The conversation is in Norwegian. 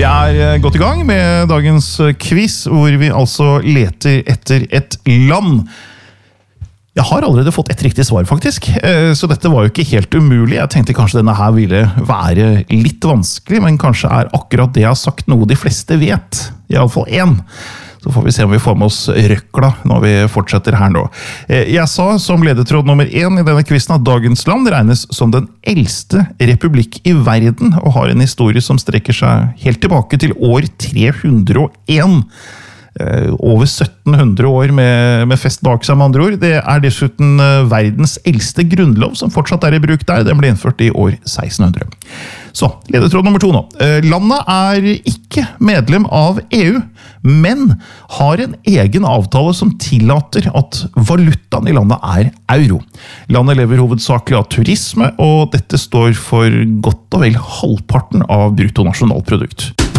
Vi godt I gang med dagens quiz, hvor vi altså leter etter et land. Jeg har allerede fått et riktig svar, faktisk, så dette var jo ikke helt umulig. Jeg tenkte kanskje denne her ville være litt vanskelig, men kanskje akkurat det jeg har sagt noe de fleste vet. I alle fall én. Så får vi se om vi får med oss røkla når vi fortsetter her nå. Jeg sa som ledetråd nummer 1 I denne quizen at dagens land regnes som den eldste republikk I verden, og har en historie som strekker seg helt tilbake til år 301. Over 1700 år med fest bak seg med andre ord. Det dessuten verdens eldste grunnlov som fortsatt I bruk der. Den ble innført I år 1600. Så, ledetråd nummer 2 nå. Landet ikke medlem av EU, men har en egen avtale som tillater at valutaen I landet euro. Landet lever hovedsakelig av turisme, og dette står for godt og vel halvparten av bruttonasjonalprodukt.